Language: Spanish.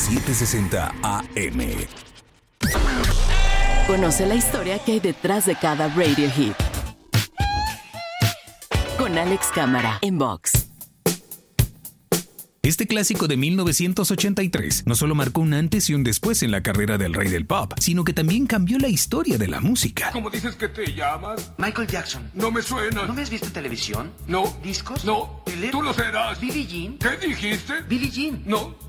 760 AM. Conoce la historia que hay detrás de cada radio hit. Con Alex Cámara en Vox. Este clásico de 1983 no solo marcó un antes y un después en la carrera del rey del pop, sino que también cambió la historia de la música. ¿Cómo dices que te llamas? Michael Jackson. No me suena. ¿No me has visto en televisión? No. ¿Discos? No. ¿Tele? Tú lo serás. ¿Billie Jean? ¿Qué dijiste? ¿Billie Jean? No.